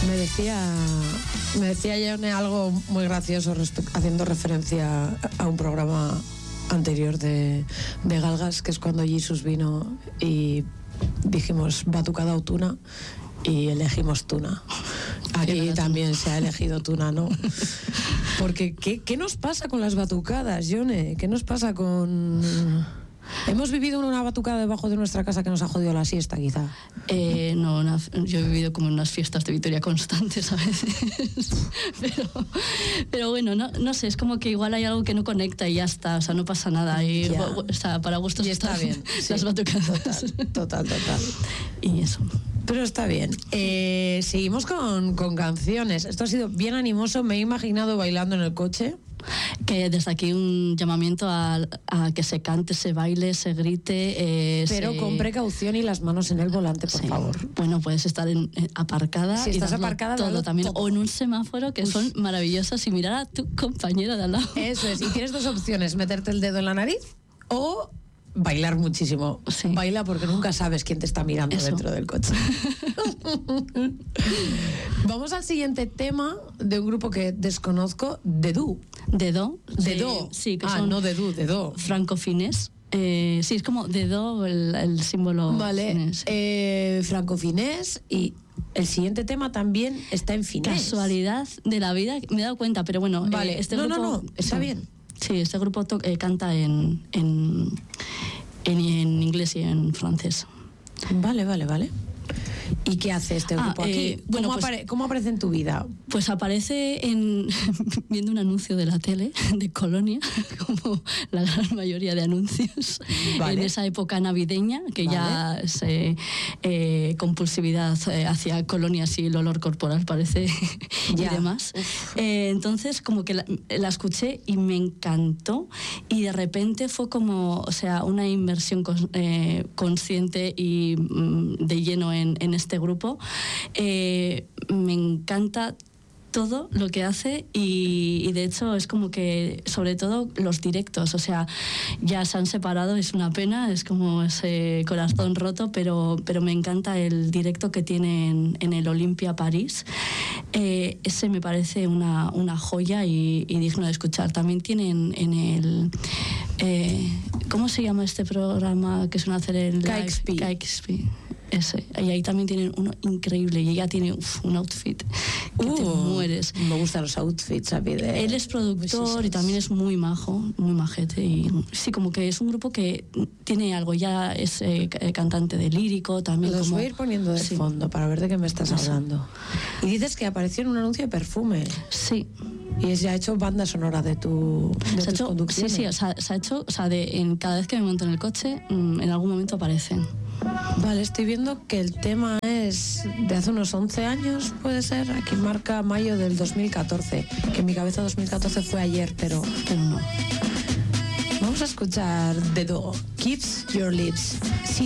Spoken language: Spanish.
Me decía Yone algo muy gracioso haciendo referencia a un programa anterior de Galgas, que es cuando Jesus vino y dijimos batucada o tuna y elegimos tuna. Aquí también se ha elegido tuna, ¿no? Porque ¿qué nos pasa con las batucadas, Yone? ¿Qué nos pasa con...? ¿Hemos vivido una batucada debajo de nuestra casa que nos ha jodido la siesta, quizá? No, yo he vivido como en unas fiestas de Vitoria constantes a veces. pero bueno, no sé, es como que igual hay algo que no conecta y ya está, o sea, no pasa nada. Y, o sea, para gustos está bien. Las batucadas. Total. Y eso. Pero está bien. Seguimos con canciones. Esto ha sido bien animoso. Me he imaginado bailando en el coche. Que desde aquí un llamamiento a que se cante, se baile, se grite. Pero con precaución y las manos en el volante, por favor. Bueno, puedes estar aparcada. Si estás aparcada, todo también. O en un semáforo, que son maravillosas, y mirar a tu compañero de al lado. Eso es. Y tienes dos opciones: meterte el dedo en la nariz o bailar muchísimo. Sí. Baila porque nunca sabes quién te está mirando dentro del coche. Vamos al siguiente tema de un grupo que desconozco, Dedú. Dedó. Sí, que son no Dedú, Dedó. Francofinés. Sí, es como Dedó el símbolo. Vale, finés. francofinés, y el siguiente tema también está en finés. Casualidad de la vida, me he dado cuenta, pero bueno. Vale, este grupo, no, está bien. Sí, este grupo canta en inglés y en francés. Vale. ¿Y qué hace este grupo aquí? ¿Cómo aparece en tu vida? Pues aparece viendo un anuncio de la tele, de Colonia, como la gran mayoría de anuncios, en esa época navideña, que ya es compulsividad hacia colonias y el olor corporal, parece, y demás. Entonces, como que la escuché y me encantó, y de repente fue como, o sea, una inversión consciente y de lleno en este grupo. Me encanta todo lo que hace y de hecho es como que, sobre todo los directos, o sea, ya se han separado, es una pena, es como ese corazón roto, pero me encanta el directo que tienen en el Olympia París. Ese me parece una joya y digno de escuchar. También tienen en el ¿cómo se llama este programa que suele hacer el KXP? Ese. Y ahí también tienen uno increíble, y ella tiene un outfit que te mueres. Me gustan los outfits a mí él es productor y también es muy majo, muy majete, y sí, como que es un grupo que tiene algo, ya es cantante de lírico también. Los voy a ir poniendo de fondo para ver de qué me estás hablando. Y dices que apareció en un anuncio de perfume. Sí. Y ya ha hecho banda sonora de tus conducciones. Sí, se ha hecho, o sea, cada vez que me monto en el coche, en algún momento aparecen. Vale, estoy viendo que el tema es de hace unos 11 años, puede ser. Aquí marca mayo del 2014, que en mi cabeza 2014 fue ayer, pero no. Vamos a escuchar The Dog, Keeps Your Lips. Sí.